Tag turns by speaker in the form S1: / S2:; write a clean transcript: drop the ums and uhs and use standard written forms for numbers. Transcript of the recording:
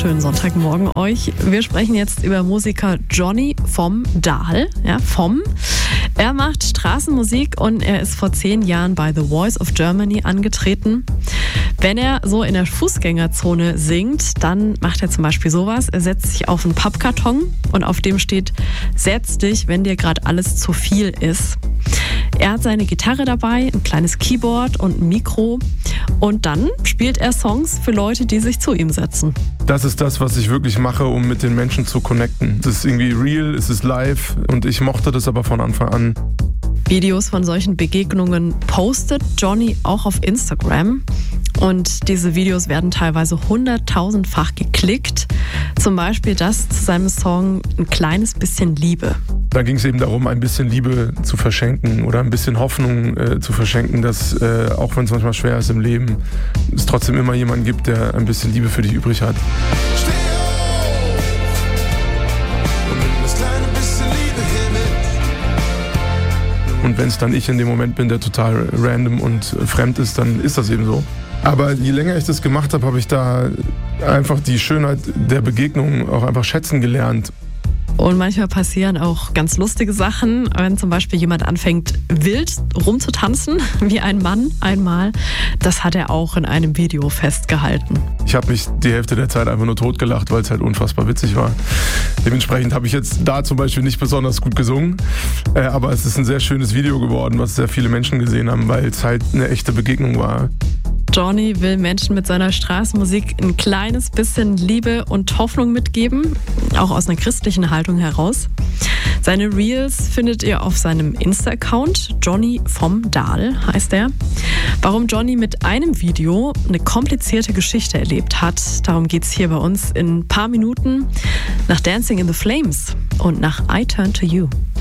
S1: schönen Sonntagmorgen euch. Wir sprechen jetzt über Musiker Johnny vom Dahl. Ja, vom. Er macht Straßenmusik und er ist vor 10 Jahren bei The Voice of Germany angetreten. Wenn er so in der Fußgängerzone singt, dann macht er zum Beispiel sowas. Er setzt sich auf einen Pappkarton und auf dem steht: Setz dich, wenn dir gerade alles zu viel ist. Er hat seine Gitarre dabei, ein kleines Keyboard und ein Mikro. Und dann spielt er Songs für Leute, die sich zu ihm setzen.
S2: Das ist das, was ich wirklich mache, um mit den Menschen zu connecten. Es ist irgendwie real, es ist live und ich mochte das aber von Anfang an.
S1: Videos von solchen Begegnungen postet Johnny auch auf Instagram. Und diese Videos werden teilweise 100.000-fach geklickt. Zum Beispiel das zu seinem Song Ein kleines bisschen Liebe.
S2: Da ging es eben darum, ein bisschen Liebe zu verschenken oder ein bisschen Hoffnung zu verschenken, dass auch wenn es manchmal schwer ist im Leben, es trotzdem immer jemanden gibt, der ein bisschen Liebe für dich übrig hat. Und wenn es dann ich in dem Moment bin, der total random und fremd ist, dann ist das eben so. Aber je länger ich das gemacht habe, habe ich da einfach die Schönheit der Begegnung auch einfach schätzen gelernt.
S1: Und manchmal passieren auch ganz lustige Sachen, wenn zum Beispiel jemand anfängt, wild rumzutanzen, wie ein Mann einmal. Das hat er auch in einem Video festgehalten.
S2: Ich habe mich die Hälfte der Zeit einfach nur totgelacht, weil es halt unfassbar witzig war. Dementsprechend habe ich jetzt da zum Beispiel nicht besonders gut gesungen. Aber es ist ein sehr schönes Video geworden, was sehr viele Menschen gesehen haben, weil es halt eine echte Begegnung war.
S1: Johnny will Menschen mit seiner Straßenmusik ein kleines bisschen Liebe und Hoffnung mitgeben, auch aus einer christlichen Haltung heraus. Seine Reels findet ihr auf seinem Insta-Account, Johnny vom Dahl heißt er. Warum Johnny mit einem Video eine komplizierte Geschichte erlebt hat, darum geht's hier bei uns in ein paar Minuten nach Dancing in the Flames und nach I Turn to You.